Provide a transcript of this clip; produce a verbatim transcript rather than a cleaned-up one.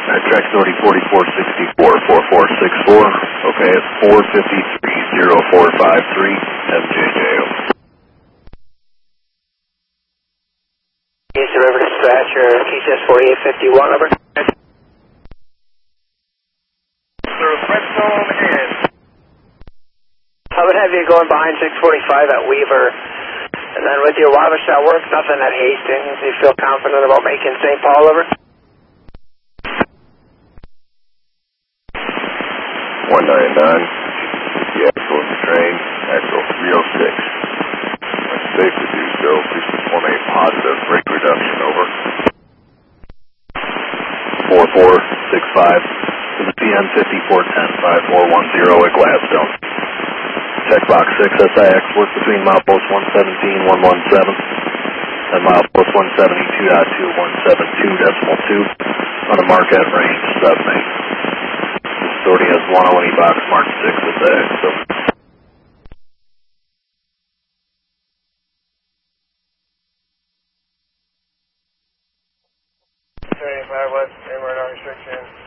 Alright, track authority forty-four sixty-four, four four six four. Okay, it's four fifty-three, zero four five three, M J J O. East River Dispatcher, T C S forty-eight fifty-one, over. Through Redstone in. I would have you going behind six forty-five at Weaver, and then with your Wabasha work, nothing at Hastings. Do you feel confident about making Saint Paul, over? one ninety-nine, the axle in the train, axle three oh six. When safe to do so, please perform a positive brake reduction, over. four four six five, to the P N fifty-four ten, five four one zero at Gladstone. Checkbox six S I X, work between milepost one seventeen, one seventeen, and milepost one seventy-two point two one seven two decimal two on a Marquette range seven eight. This authority has one oh eight box mark six S I X, so. seventy-five West, inward restriction.